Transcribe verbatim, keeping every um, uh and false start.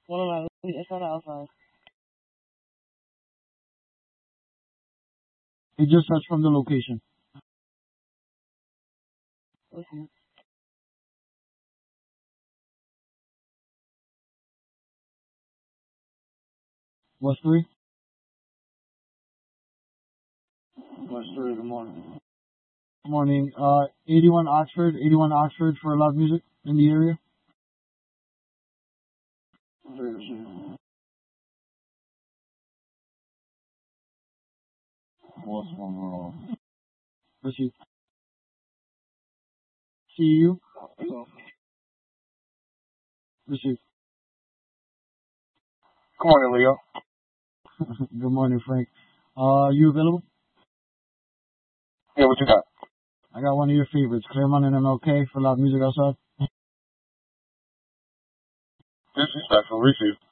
One of my, it's on the outside. It just searched from the location. Listen. West three? West three, good morning. Good morning. Uh, eighty-one Oxford, eighty-one Oxford for loud music in the area? What's going on? Received. C U? Received. Good morning, Leo. Good morning, Frank. Uh, you available? Yeah, what you got? I got one of your favorites, Claremont and M L K for loud music outside. Disrespectful, receive.